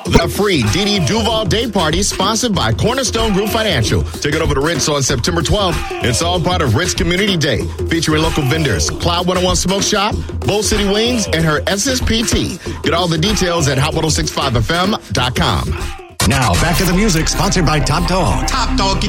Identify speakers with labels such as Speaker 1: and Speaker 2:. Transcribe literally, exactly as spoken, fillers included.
Speaker 1: The free Dee Dee Duval Day Party, sponsored by Cornerstone Group Financial. Take it over to Ritz on September twelfth. It's all part of Ritz Community Day, featuring local vendors, Cloud one oh one Smoke Shop, Bowl City Wings, and her S S P T. Get all the details at hot ten sixty-five F M dot com.
Speaker 2: Now, back to the music, sponsored by Top Dog.
Speaker 3: Top Dog.